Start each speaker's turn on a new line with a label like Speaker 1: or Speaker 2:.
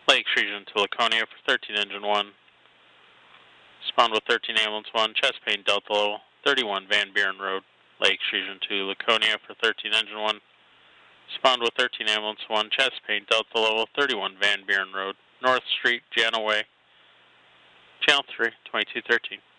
Speaker 1: Lake Region to Laconia for 13 Engine 1. Respond with 13 Ambulance 1, chest pain Delta level, 31 Van Buren Road. Lake Region to Laconia for 13 Engine 1. Respond with 13 Ambulance 1, chest pain Delta level, 31 Van Buren Road. North Street, Jana Way. Channel 3, 2213.